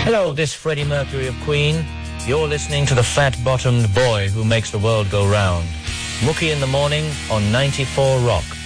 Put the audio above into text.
Hello, this Freddie Mercury of Queen. You're listening to the fat-bottomed boy who makes the world go round. Mookie in the Morning on 94 Rock.